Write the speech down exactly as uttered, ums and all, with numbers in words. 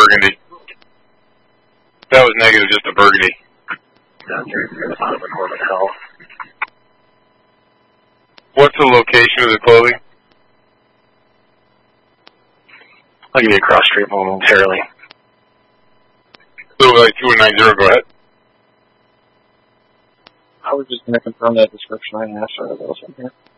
burgundy. That was negative, just a burgundy. Down here, you're the bottom of Corbin Hill. What's the location of the clothing? I'll give you a cross street momentarily. Silver Lake two one nine zero, go ahead. I was just going to confirm that description I asked for those in here.